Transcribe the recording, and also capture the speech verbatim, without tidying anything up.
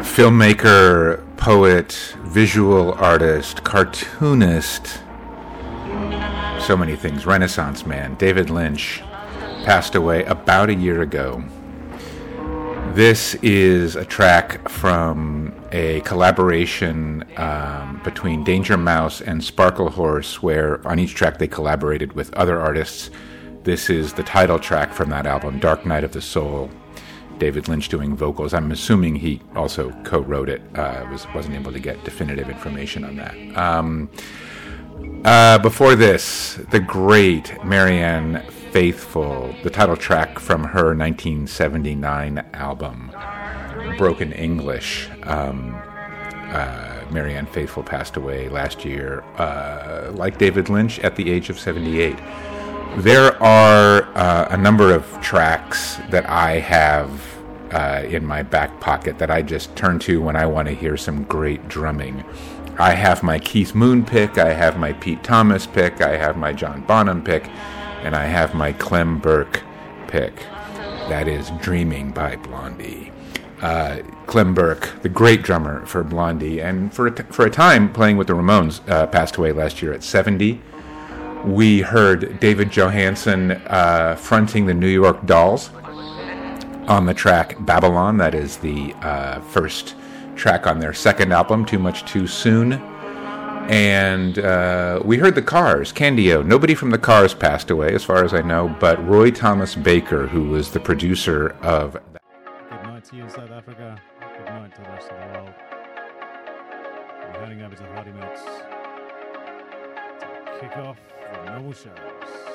filmmaker, poet, visual artist, cartoonist, so many things, Renaissance man, David Lynch, passed away about a year ago. This is a track from a collaboration um, between Danger Mouse and Sparkle Horse, where on each track they collaborated with other artists. This is the title track from that album, Dark Night of the Soul. David Lynch doing vocals. I'm assuming he also co-wrote it. Uh, was, wasn't able to get definitive information on that. Um, uh, before this, the great Marianne Faithfull, the title track from her nineteen seventy-nine album, Broken English. Um, uh, Marianne Faithfull passed away last year, uh, like David Lynch, at the age of seventy-eight. There are uh, a number of tracks that I have uh, in my back pocket that I just turn to when I want to hear some great drumming. I have my Keith Moon pick, I have my Pete Thomas pick, I have my John Bonham pick, and I have my Clem Burke pick. That is Dreaming by Blondie. Uh, Clem Burke, the great drummer for Blondie, and for a t- for a time playing with the Ramones, uh, passed away last year at seventy. We heard David Johansen uh, fronting the New York Dolls on the track Babylon. That is the uh, first track on their second album, Too Much Too Soon. And uh, we heard the Cars, Candio. Nobody from the Cars passed away, as far as I know, but Roy Thomas Baker, who was the producer of... Good night to you in South Africa. Good night to the rest of the world. We're heading over to Hardy Mix to kick off the normal shows.